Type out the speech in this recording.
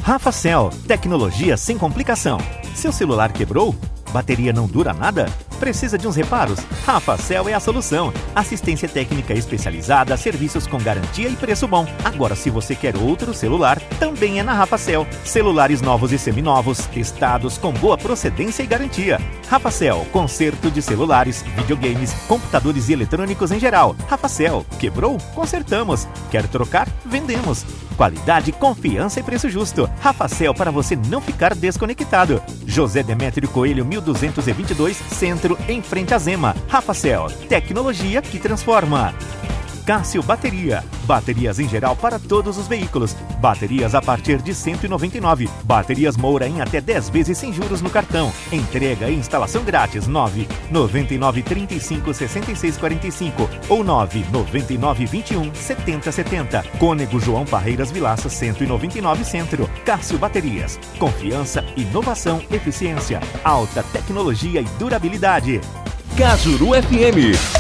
Rafacel, tecnologia sem complicação. Seu celular quebrou? Bateria não dura nada? Precisa de uns reparos? Rafacel é a solução. Assistência técnica especializada, serviços com garantia e preço bom. Agora, se você quer outro celular, também é na Rafacel. Celulares novos e seminovos, testados com boa procedência e garantia. Rafacel, conserto de celulares, videogames, computadores e eletrônicos em geral. Rafacel, quebrou? Consertamos. Quer trocar? Vendemos. Qualidade, confiança e preço justo. Rafacel, para você não ficar desconectado. José Demétrio Coelho, 1222, Centro, em frente à Zema. Rafacel, tecnologia que transforma. Cássio Bateria. Baterias em geral para todos os veículos. Baterias a partir de R$ 199. Baterias Moura em até 10 vezes sem juros no cartão. Entrega e instalação grátis. 999 35 66 45 ou 999 21 70 70. Cônego João Parreiras Vilaça 199 Centro. Cássio Baterias. Confiança, inovação, eficiência, alta tecnologia e durabilidade. Cajuru FM.